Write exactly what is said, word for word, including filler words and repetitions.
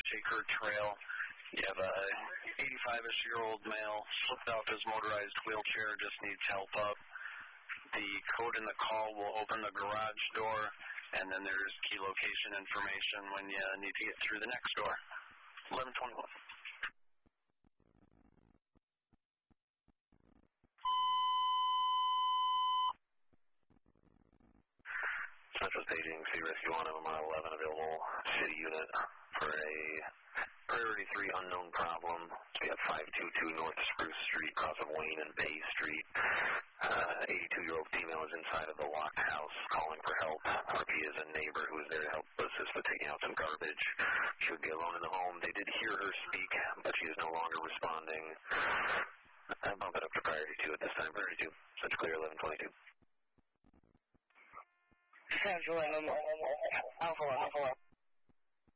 Shaker Trail. You have a eighty-five-ish-year-old male, slipped off his motorized wheelchair, just needs help up. The code in the call will open the garage door, and then there's key location information when you need to get through the next door. eleven twenty-one. Central Staging, Sea Rescue one of them on eleven, available city unit for a priority three unknown problem. We have five two two North Spruce Street, cross of Wayne and Bay Street. Uh, eighty-two-year-old female is inside of the locked house calling for help. R P is a neighbor who is there to help assist with taking out some garbage. She would be alone in the home. They did hear her speak, but she is no longer responding. I'll bump it up to priority two at this time. Priority two, such clear, eleven twenty-two. Central, Alpha, Alpha.